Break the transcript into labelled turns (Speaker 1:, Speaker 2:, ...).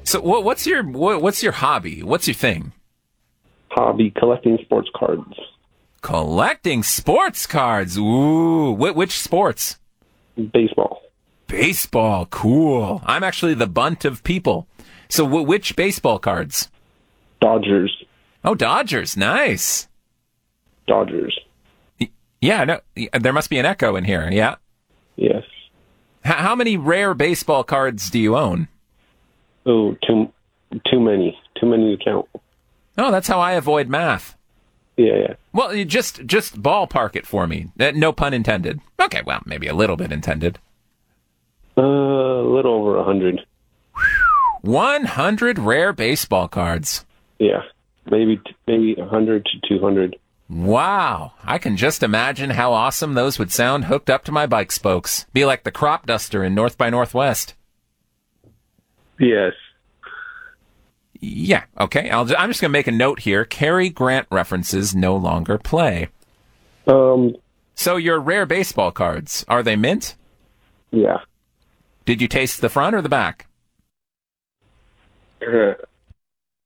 Speaker 1: So what's your hobby? What's your thing?
Speaker 2: Hobby, collecting sports cards.
Speaker 1: Collecting sports cards. Ooh, which sports?
Speaker 2: Baseball.
Speaker 1: Baseball. Cool. I'm actually the bunt of people. So which baseball cards?
Speaker 2: Dodgers.
Speaker 1: Oh, Dodgers. Nice.
Speaker 2: Dodgers.
Speaker 1: Yeah, no, there must be an echo in here. Yeah.
Speaker 2: Yes.
Speaker 1: How many rare baseball cards do you own?
Speaker 2: Oh, too many. Too many to count.
Speaker 1: Oh, that's how I avoid math.
Speaker 2: Yeah.
Speaker 1: Well, you just ballpark it for me. No pun intended. Okay, well, maybe a little bit intended.
Speaker 2: A little over 100.
Speaker 1: 100 rare baseball cards.
Speaker 2: Yeah. Maybe 100 to 200.
Speaker 1: Wow. I can just imagine how awesome those would sound hooked up to my bike spokes. Be like the crop duster in North by Northwest.
Speaker 2: Yes.
Speaker 1: Yeah, okay. I'm just going to make a note here. Cary Grant references no longer play. So your rare baseball cards, are they mint?
Speaker 2: Yeah.
Speaker 1: Did you taste the front or the back?